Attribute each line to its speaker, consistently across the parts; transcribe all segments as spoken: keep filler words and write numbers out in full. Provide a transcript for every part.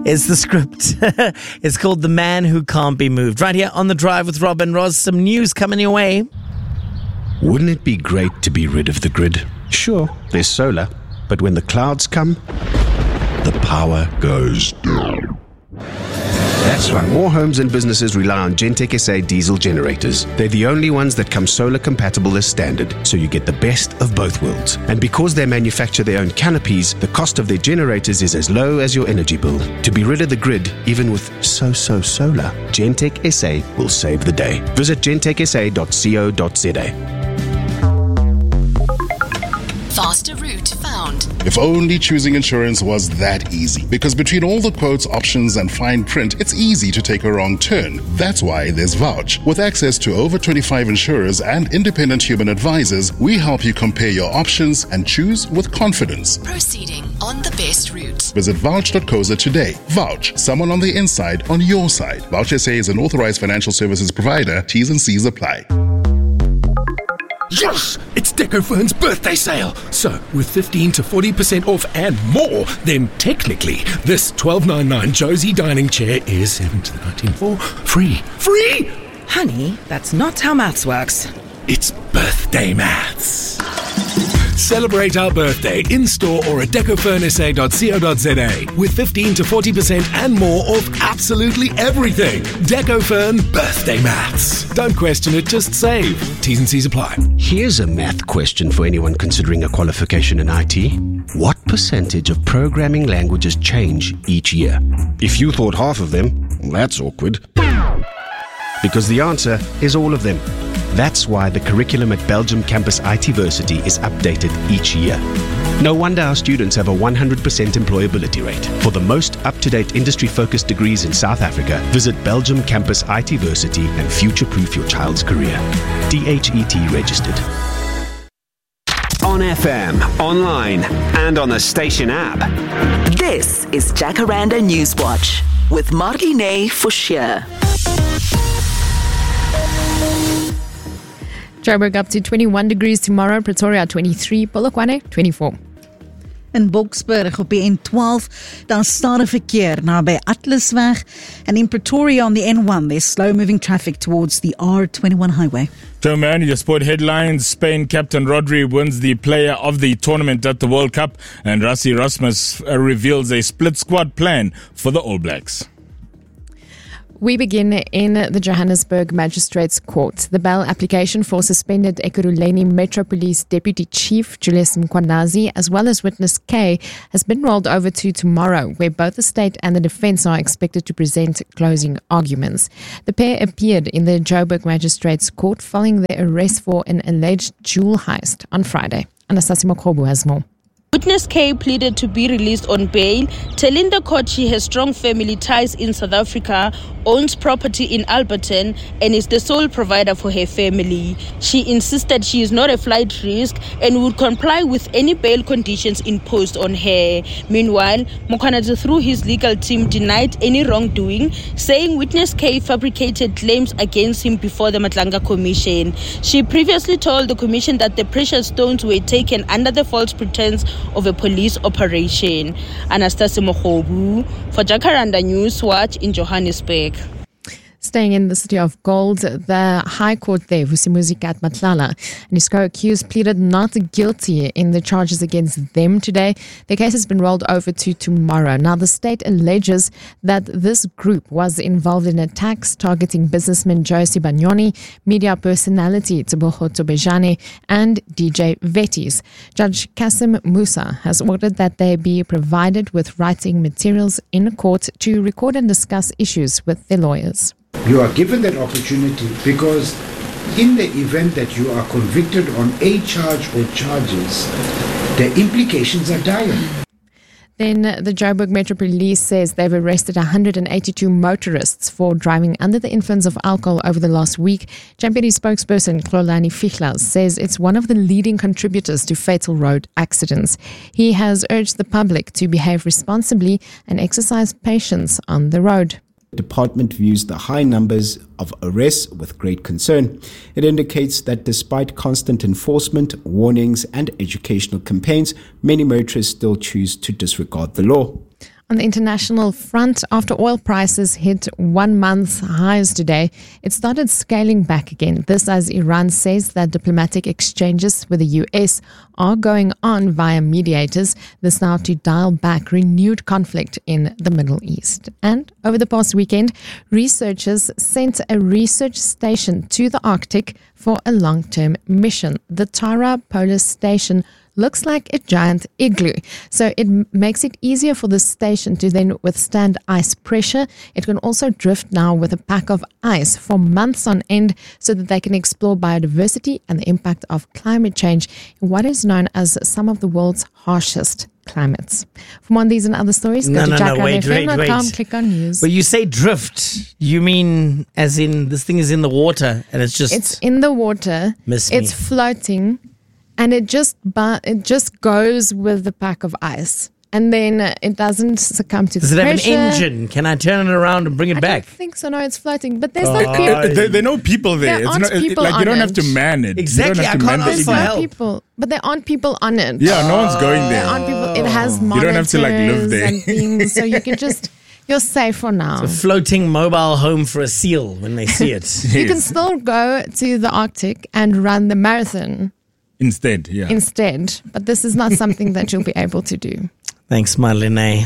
Speaker 1: is the script. It's called The Man Who Can't Be Moved. Right here on The Drive with Rob and Roz, some news coming your way.
Speaker 2: Wouldn't it be great to be rid of the grid? Sure, there's solar, but when the clouds come, the power goes down. That's why more homes and businesses rely on Gentech S A diesel generators. They're the only ones that come solar compatible as standard, so you get the best of both worlds. And because they manufacture their own canopies, the cost of their generators is as low as your energy bill. To be rid of the grid, even with so-so solar, Gentech S A will save the day. Visit gentech s a dot co dot z a.
Speaker 3: Faster route found.
Speaker 4: If only choosing insurance was that easy. Because between all the quotes, options, and fine print, it's easy to take a wrong turn. That's why there's Vouch. With access to over twenty-five insurers and independent human advisors, we help you compare your options and choose with confidence.
Speaker 3: Proceeding on the best route.
Speaker 4: Visit vouch dot co dot z a today. Vouch, someone on the inside on your side. Vouch S A is an authorized financial services provider. T's and C's apply.
Speaker 5: Yes! It's Decofern's birthday sale! So, with fifteen to forty percent off and more, then technically, this twelve ninety-nine Josie dining chair is seventeen ninety-four free. Free!
Speaker 6: Honey, that's not how maths works.
Speaker 5: It's birthday maths. Celebrate our birthday in-store or at decofern s a dot co dot z a with fifteen to forty percent and more off absolutely everything. Decofern birthday maths. Don't question it, just save. T's and C's apply.
Speaker 2: Here's a math question for anyone considering a qualification in I T. What percentage of programming languages change each year? If you thought half of them, that's awkward. Because the answer is all of them. That's why the curriculum at Belgium Campus ITversity is updated each year. No wonder our students have a one hundred percent employability rate. For the most up-to-date industry-focused degrees in South Africa, visit Belgium Campus ITversity and future-proof your child's career. D H E T registered.
Speaker 7: On F M, online, and on the station app.
Speaker 8: This is Jacaranda Newswatch with Marlene Forshire.
Speaker 9: Joburg up to twenty-one degrees tomorrow, Pretoria twenty-three, Polokwane twenty-four.
Speaker 10: In Boksburg op die N twaalf, dan stadig verkeer na by Atlasweg, and in Pretoria on the N one, there's slow-moving traffic towards the R twenty-one highway.
Speaker 11: So man, your sport headlines: Spain captain Rodri wins the player of the tournament at the World Cup, and Rassie Erasmus uh, reveals a split squad plan for the All Blacks.
Speaker 9: We begin in the Johannesburg Magistrates Court. The bail application for suspended Ekurhuleni Metro Police Deputy Chief Julius Mkhwanazi, as well as witness K, has been rolled over to tomorrow, where both the state and the defence are expected to present closing arguments. The pair appeared in the Joburg Magistrates Court following their arrest for an alleged jewel heist on Friday. Anastasia Mokhobu has more.
Speaker 12: Witness K pleaded to be released on bail, telling the court she has strong family ties in South Africa, owns property in Alberton, and is the sole provider for her family. She insisted she is not a flight risk and would comply with any bail conditions imposed on her. Meanwhile, Mkhwanazi, through his legal team, denied any wrongdoing, saying Witness K fabricated claims against him before the Matlanga Commission. She previously told the commission that the precious stones were taken under the false pretense of a police operation. Anastasia Mokhobu for Jacaranda Newswatch in Johannesburg.
Speaker 9: Staying in the city of gold, the High Court there, Vusimuzi Matlala and his co-accused pleaded not guilty in the charges against them today. Their case has been rolled over to tomorrow. Now, the state alleges that this group was involved in attacks targeting businessman Joyce Banyoni, media personality Tebogo Tobejane, and D J Vetis. Judge Kasim Musa has ordered that they be provided with writing materials in court to record and discuss issues with their lawyers.
Speaker 13: You are given that opportunity because in the event that you are convicted on a charge or charges, the implications are dire.
Speaker 9: Then the Joburg Metro Police says they've arrested one hundred eighty-two motorists for driving under the influence of alcohol over the last week. Champiri spokesperson Xolani Fichlas says it's one of the leading contributors to fatal road accidents. He has urged the public to behave responsibly and exercise patience on the road.
Speaker 14: The department views the high numbers of arrests with great concern. It indicates that despite constant enforcement, warnings and educational campaigns, many motorists still choose to disregard the law.
Speaker 9: On the international front, after oil prices hit one month's highs today, it started scaling back again. This as Iran says that diplomatic exchanges with the U S are going on via mediators. This now to dial back renewed conflict in the Middle East. And over the past weekend, researchers sent a research station to the Arctic for a long-term mission. The Tara Polar Station looks like a giant igloo. So it m- makes it easier for the station to then withstand ice pressure. It can also drift now with a pack of ice for months on end so that they can explore biodiversity and the impact of climate change in what is known as some of the world's harshest climates. For more on these and other stories,
Speaker 1: No,
Speaker 9: go to
Speaker 1: no, no,
Speaker 9: jack
Speaker 1: wait,
Speaker 9: f m dot com,
Speaker 1: wait,
Speaker 9: click on news.
Speaker 1: When you say drift, you mean as in this thing is in the water and it's just...
Speaker 9: It's in the water.
Speaker 1: Miss me.
Speaker 9: It's floating. And it just bu- it just goes with the pack of ice. And then uh, it doesn't succumb to
Speaker 1: Does
Speaker 9: the
Speaker 1: it have
Speaker 9: pressure.
Speaker 1: an engine? Can I turn it around and bring it
Speaker 9: I
Speaker 1: back?
Speaker 9: don't think so. No, it's floating. But there's
Speaker 11: Oh,
Speaker 9: no people.
Speaker 11: uh, there, there are no people there.
Speaker 9: There
Speaker 11: It's
Speaker 9: aren't
Speaker 11: not, it-
Speaker 9: people
Speaker 11: like you
Speaker 9: on
Speaker 11: don't
Speaker 9: it.
Speaker 11: have to man it.
Speaker 1: Exactly,
Speaker 11: You don't have
Speaker 1: I
Speaker 11: to
Speaker 1: can't
Speaker 11: man
Speaker 1: ask
Speaker 11: the
Speaker 9: There's
Speaker 1: for
Speaker 9: no
Speaker 1: help.
Speaker 9: people. But there aren't people on it.
Speaker 11: Yeah, no one's going there.
Speaker 9: There aren't people. It has
Speaker 11: You
Speaker 9: monitors
Speaker 11: don't have to, like, live there.
Speaker 9: and things. So you can just, you're safe for now.
Speaker 1: A floating mobile home for a seal when they see it.
Speaker 9: You can still go to the Arctic and run the marathon
Speaker 11: Instead, yeah.
Speaker 9: instead. But this is not something that you'll be able to do.
Speaker 1: Thanks, Marlene.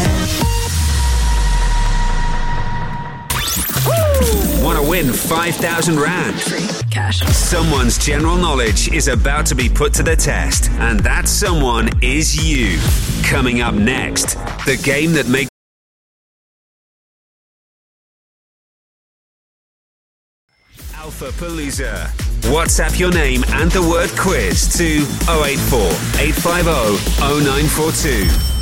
Speaker 7: Want to win five thousand rand?
Speaker 3: Cash.
Speaker 7: Someone's general knowledge is about to be put to the test, and that someone is you. Coming up next, the game that makes Alpha Palooza. WhatsApp your name and the word quiz to oh eight four, eight five oh, oh nine four two.